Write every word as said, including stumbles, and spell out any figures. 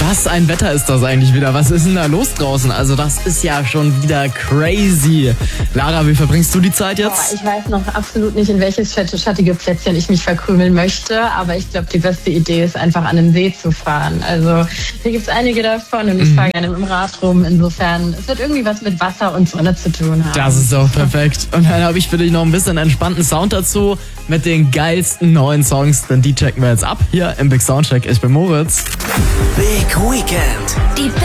Was ein Wetter ist das eigentlich wieder? Was ist denn da los draußen? Also das ist ja schon wieder crazy. Lara, wie verbringst du die Zeit jetzt? Boah, ich weiß noch absolut nicht, in welches schattige Plätzchen ich mich verkrümeln möchte, aber ich glaube, die beste Idee ist einfach an den See zu fahren. Also hier gibt es einige davon und ich fahre gerne mit dem Rad rum. Insofern, es wird irgendwie was mit Wasser und Sonne zu tun haben. Das ist doch perfekt. Und dann habe ich für dich noch ein bisschen entspannten Sound dazu mit den geilsten neuen Songs, denn die checken wir jetzt ab hier im Big Soundcheck. Ich bin Moritz. Big Weekend. Die